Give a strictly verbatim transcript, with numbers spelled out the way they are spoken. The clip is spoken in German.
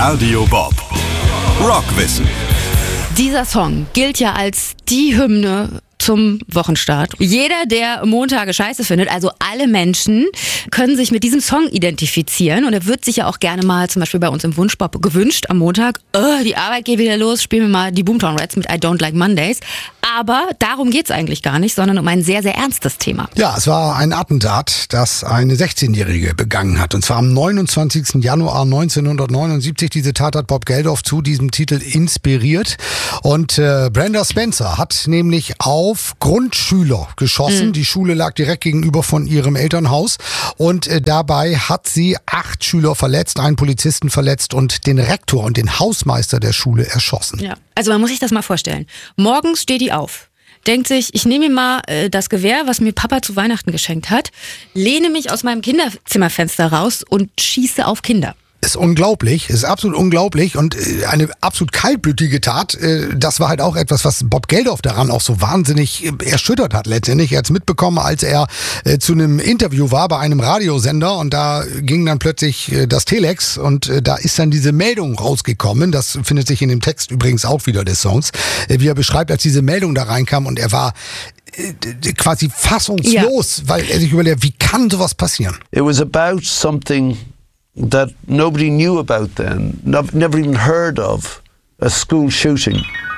Radio Bob. Rockwissen. Dieser Song gilt ja als die Hymne zum Wochenstart. Jeder, der Montage scheiße findet, also alle Menschen, können sich mit diesem Song identifizieren. Und er wird sich ja auch gerne mal, zum Beispiel bei uns im Wunschpop, gewünscht am Montag. Oh, die Arbeit geht wieder los, spielen wir mal die Boomtown Rats mit I Don't Like Mondays. Aber darum geht's eigentlich gar nicht, sondern um ein sehr, sehr ernstes Thema. Ja, es war ein Attentat, das eine sechzehnjährige begangen hat. Und zwar am neunundzwanzigsten Januar neunzehnhundertneunundsiebzig. Diese Tat hat Bob Geldof zu diesem Titel inspiriert. Und äh, Brenda Spencer hat nämlich auf Grundschüler geschossen. Mhm. Die Schule lag direkt gegenüber von ihrem Elternhaus. Und äh, dabei hat sie acht Schüler verletzt, einen Polizisten verletzt und den Rektor und den Hausmeister der Schule erschossen. Ja, also man muss sich das mal vorstellen. Morgens steht die auf, denkt sich, ich nehme mir mal äh, das Gewehr, was mir Papa zu Weihnachten geschenkt hat, lehne mich aus meinem Kinderzimmerfenster raus und schieße auf Kinder. Ist unglaublich, ist absolut unglaublich und eine absolut kaltblütige Tat. Das war halt auch etwas, was Bob Geldof daran auch so wahnsinnig erschüttert hat letztendlich. Er hat es mitbekommen, als er zu einem Interview war bei einem Radiosender und da ging dann plötzlich das Telex und da ist dann diese Meldung rausgekommen. Das findet sich in dem Text übrigens auch wieder des Songs, wie er beschreibt, als diese Meldung da reinkam und er war quasi fassungslos, ja, weil er sich überlegt, wie kann sowas passieren? It was about something that nobody knew about then, never even heard of, a school shooting.